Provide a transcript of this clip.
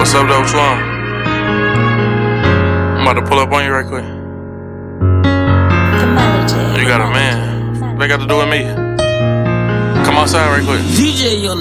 What's up, though? What's wrong? I'm about to pull up on you right quick. You got a man. What they got to do with me? Come outside right quick. DJ